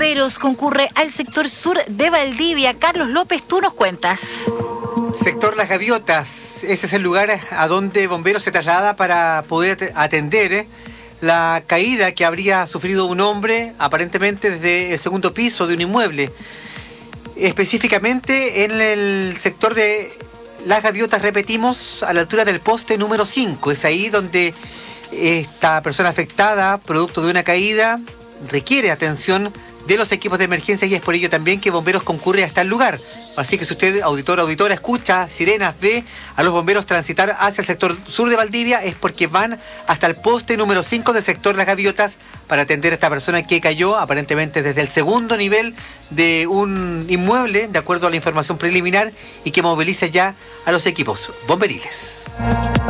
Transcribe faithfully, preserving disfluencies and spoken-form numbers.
Bomberos concurre al sector sur de Valdivia. Carlos López, tú nos cuentas. Sector Las Gaviotas, ese es el lugar a donde Bomberos se traslada para poder atender ¿eh? la caída que habría sufrido un hombre, aparentemente desde el segundo piso de un inmueble. Específicamente en el sector de Las Gaviotas, repetimos, a la altura del poste número cinco. Es ahí donde esta persona afectada, producto de una caída, requiere atención de los equipos de emergencia, y es por ello también que Bomberos concurre hasta el lugar. Así que si usted, auditor o auditora, escucha sirenas, ve a los bomberos transitar hacia el sector sur de Valdivia, es porque van hasta el poste número cinco del sector Las Gaviotas para atender a esta persona que cayó aparentemente desde el segundo nivel de un inmueble, de acuerdo a la información preliminar, y que moviliza ya a los equipos bomberiles.